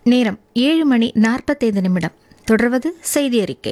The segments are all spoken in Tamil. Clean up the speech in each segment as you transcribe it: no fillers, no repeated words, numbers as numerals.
நேரம் 7:45. தொடர்வது செய்தி அறிக்கை.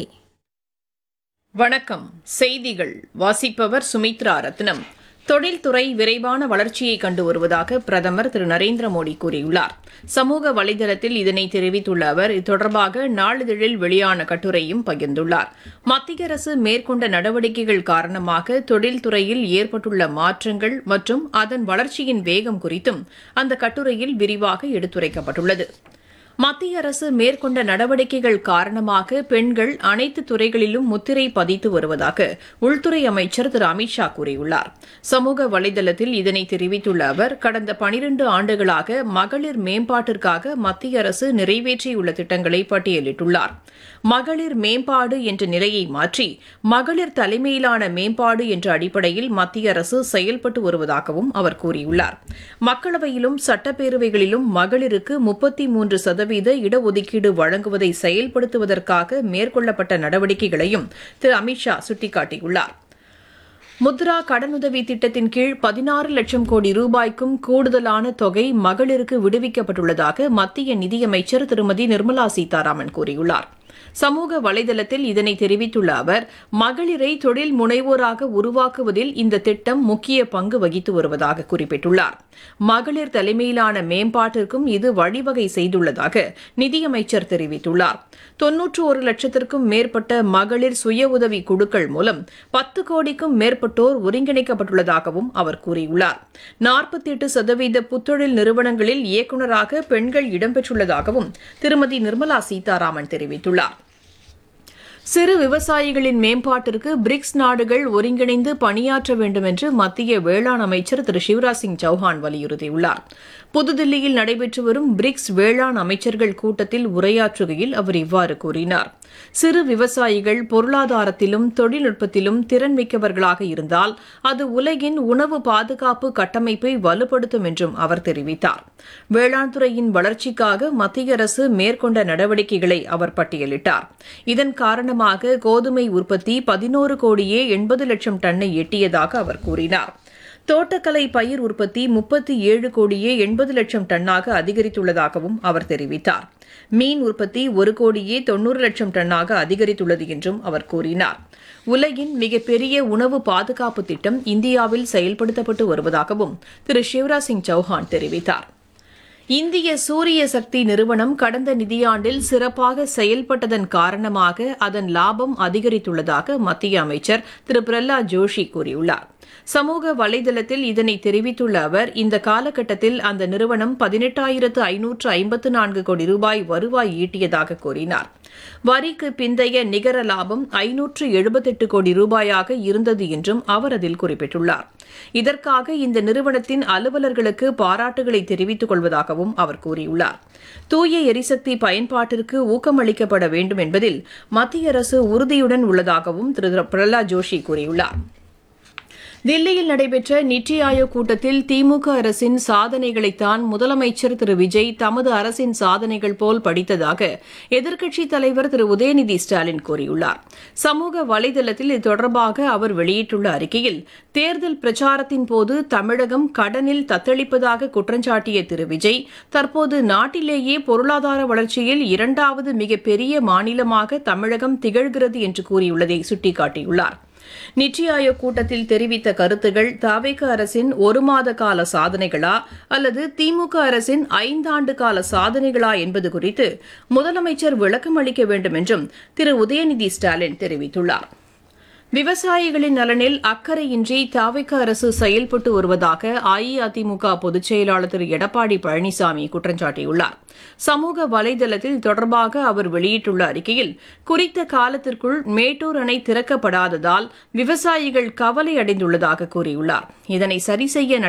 வணக்கம். செய்திகள் வாசிப்பவர் சுமித்ரா ரத்னம். தொழில்துறை விரைவான வளர்ச்சியை கண்டு வருவதாக பிரதமர் திரு நரேந்திர மோடி கூறியுள்ளார். சமூக வலைதளத்தில் இதனை தெரிவித்துள்ள அவர் இது தொடர்பாக நாளிதழில் வெளியான கட்டுரையும் பகிர்ந்துள்ளார். மத்திய அரசு மேற்கொண்ட நடவடிக்கைகள் காரணமாக தொழில்துறையில் ஏற்பட்டுள்ள மாற்றங்கள் மற்றும் அதன் வளர்ச்சியின் வேகம் குறித்தும் அந்த கட்டுரையில் விரிவாக எடுத்துரைக்கப்பட்டுள்ளது. மத்திய அரசு மேற்கொண்ட நடவடிக்கைகள் காரணமாக பெண்கள் அனைத்து துறைகளிலும் முத்திரை பதித்து வருவதாக உள்துறை அமைச்சர் திரு அமித் ஷா கூறியுள்ளார். சமூக வலைதளத்தில் இதனை தெரிவித்துள்ள அவர் கடந்த 12 ஆண்டுகளாக மகளிர் மேம்பாட்டிற்காக மத்திய அரசு நிறைவேற்றியுள்ள திட்டங்களை பட்டியலிட்டுள்ளார். மகளிர் மேம்பாடு என்ற நிலையை மாற்றி மகளிர் தலைமையிலான மேம்பாடு என்ற அடிப்படையில் மத்திய அரசு செயல்பட்டு வருவதாகவும் அவர் கூறியுள்ளார். மக்களவையிலும் சட்டப்பேரவைகளிலும் மகளிருக்கு 33% இடஒதுக்கீடு வழங்குவதை செயல்படுத்துவதற்காக மேற்கொள்ளப்பட்ட நடவடிக்கைகளையும் திரு அமித் ஷா சுட்டிக்காட்டியுள்ளார். முத்ரா கடனுதவி திட்டத்தின் கீழ் 16 லட்சம் கோடி ரூபாய்க்கும் கூடுதலான தொகை மகளிருக்கு விடுவிக்கப்பட்டுள்ளதாக மத்திய நிதியமைச்சர் திருமதி நிர்மலா சீதாராமன் கூறியுள்ளார். சமூக வலைதளத்தில் இதனை தெரிவித்துள்ள அவர் மகளிரை தொழில் முனைவோராக உருவாக்குவதில் இந்த திட்டம் முக்கிய பங்கு வகித்து வருவதாக குறிப்பிட்டுள்ளார். மகளிர் தலைமையிலான மேம்பாட்டிற்கும் இது வழிவகை செய்துள்ளதாக நிதியமைச்சர் தெரிவித்துள்ளார். 91 லட்சத்திற்கும் மேற்பட்ட மகளிர் சுய உதவி குழுக்கள் மூலம் 10 கோடிக்கும் மேற்பட்டோர் ஒருங்கிணைக்கப்பட்டுள்ளதாகவும் அவர் கூறியுள்ளார். 48% புத்தொழில் நிறுவனங்களில் இயக்குநராக பெண்கள் இடம்பெற்றுள்ளதாகவும் திருமதி நிர்மலா சீதாராமன் தெரிவித்துள்ளார். சிறு விவசாயிகளின் மேம்பாட்டிற்கு பிரிக்ஸ் நாடுகள் ஒருங்கிணைந்து பணியாற்ற வேண்டும் என்று மத்திய வேளாண் அமைச்சர் திரு சிவராஜ் சிங் சௌஹான் வலியுறுத்தியுள்ளார். புதுதில்லியில் நடைபெற்று வரும் பிரிக்ஸ் வேளாண் அமைச்சர்கள் கூட்டத்தில் உரையாற்றுகையில் அவர் இவ்வாறு கூறினார். சிறு விவசாயிகள் பொருளாதாரத்திலும் தொழில்நுட்பத்திலும் திறன்மிக்கவர்களாக இருந்தால் அது உலகின் உணவு பாதுகாப்பு கட்டமைப்பை வலுப்படுத்தும் என்றும் அவர் தெரிவித்தார். வேளாண் துறையின் வளர்ச்சிக்காக மத்திய அரசு மேற்கொண்ட நடவடிக்கைகளை அவர் பட்டியலிட்டார். இதன் காரணமாக கோதுமை உற்பத்தி 11 கோடியே 80 லட்சம் டன்னை எட்டியதாக அவர் கூறினார். தோட்டக்கலை பயிர் உற்பத்தி 37 கோடியே 80 லட்சம் டன்னாக அதிகரித்துள்ளதாகவும் அவர் தெரிவித்தார். மீன் உற்பத்தி 1 கோடியே 90 லட்சம் டன்னாக அதிகரித்துள்ளது என்றும் அவர் கூறினார். உலகின் மிகப்பெரிய உணவு பாதுகாப்பு திட்டம் இந்தியாவில் செயல்படுத்தப்பட்டு வருவதாகவும் திரு சிவராஜ் சிங் சௌஹான் தெரிவித்தார். இந்திய சூரிய சக்தி நிறுவனம் கடந்த நிதியாண்டில் சிறப்பாக செயல்பட்டதன் காரணமாக அதன் லாபம் அதிகரித்துள்ளதாக மத்திய அமைச்சர் திரு பிரஹ்லாத் ஜோஷி கூறியுள்ளார். சமூக வலைதளத்தில் இதனை தெரிவித்துள்ள அவர் இந்த காலகட்டத்தில் அந்த நிறுவனம் 18,554 கோடி ரூபாய் வருவாய் ஈட்டியதாக கூறினார். வரிக்கு பிந்தைய நிகர லாபம் 578 கோடி ரூபாயாக இருந்தது என்றும் அவர் அதில் குறிப்பிட்டுள்ளார். இதற்காக இந்த நிறுவனத்தின் அலுவலர்களுக்கு பாராட்டுகளை தெரிவித்துக் கொள்வதாகவும் அவர் கூறியுள்ளார். தூய எரிசக்தி பயன்பாட்டிற்கு ஊக்கமளிக்கப்பட வேண்டும் என்பதில் மத்திய அரசு உறுதியுடன் உள்ளதாகவும் திரு பிரஹ்லாத் ஜோஷி கூறியுள்ளார். தில்லியில் நடைபெற்ற நித்தி ஆயோக் கூட்டத்தில் திமுக அரசின் சாதனைகளைத்தான் முதலமைச்சர் திரு விஜய் தமது அரசின் சாதனைகள் போல் படித்ததாக எதிர்க்கட்சித் தலைவர் திரு உதயநிதி ஸ்டாலின் கூறியுள்ளார். சமூக வலைதளத்தில் இது தொடர்பாக அவர் வெளியிட்டுள்ள அறிக்கையில் தேர்தல் பிரச்சாரத்தின் போது தமிழகம் கடனில் தத்தளிப்பதாக குற்றஞ்சாட்டிய திரு விஜய் தற்போது நாட்டிலேயே பொருளாதார வளர்ச்சியில் 2வது மிகப்பெரிய மாநிலமாக தமிழகம் திகழ்கிறது என்று கூறியுள்ளதை சுட்டிக்காட்டியுள்ளார். நித்தி ஆயோக் கூட்டத்தில் தெரிவித்த கருத்துகள் தவேக அரசின் 1 மாத கால சாதனைகளா அல்லது திமுக அரசின் 5 ஆண்டு கால சாதனைகளா என்பது குறித்து முதலமைச்சர் விளக்கம் அளிக்க வேண்டும் என்றும் திரு உதயநிதி ஸ்டாலின் தெரிவித்துள்ளார். விவசாயிகளின் நலனில் அக்கறையின்றி தவேக அரசு செயல்பட்டு வருவதாக அஇஅதிமுக பொதுச் செயலாளர் திரு எடப்பாடி பழனிசாமி குற்றஞ்சாட்டியுள்ளார். சமூக வலைதளத்தில் தொடர்பாக அவர் வெளியிட்டுள்ள அறிக்கையில் குறித்த காலத்திற்குள் மேட்டூர் அணை திறக்கப்படாததால் விவசாயிகள் கவலை அடைந்துள்ளதாக கூறியுள்ளார். இதனை சரிசெய்ய